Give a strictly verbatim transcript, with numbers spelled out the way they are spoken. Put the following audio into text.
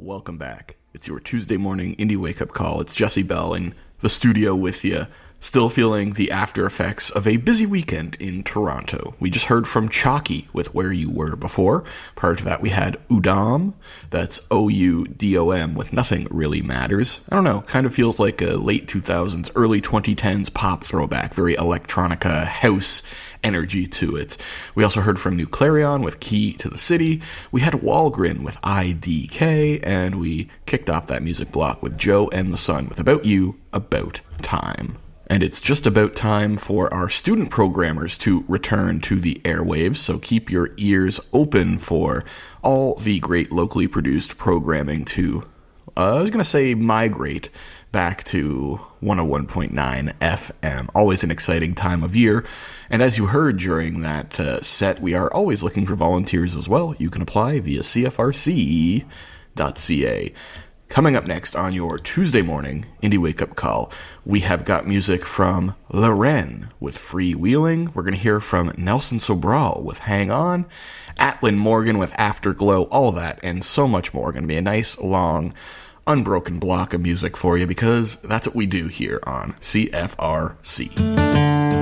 welcome back. It's your Tuesday morning indie wake-up call. It's Jesse Bell in the studio with you, still feeling the after effects of a busy weekend in Toronto. We just heard from Chalky with Where You Were Before. Prior to that, we had Udom, that's O U D O M, with Nothing Really Matters. I don't know, kind of feels like a late two thousands, early twenty tens pop throwback, very electronica house energy to it. We also heard from New Clarion with Key to the City. We had Walgren with I D K, and we kicked off that music block with Joe and the Sun with About You, About Time. And it's just about time for our student programmers to return to the airwaves, so keep your ears open for all the great locally produced programming to, uh, I was going to say migrate back to one oh one point nine F M. Always an exciting time of year. And as you heard during that uh, set, we are always looking for volunteers as well. You can apply via C F R C dot C A. Coming up next on your Tuesday morning Indie Wake Up Call, we have got music from Loren with Freewheeling. We're going to hear from Nelson Sobral with Hang On, Atlin Morgan with Afterglow, all that, and so much more. Going to be a nice, long, unbroken block of music for you, because that's what we do here on C F R C.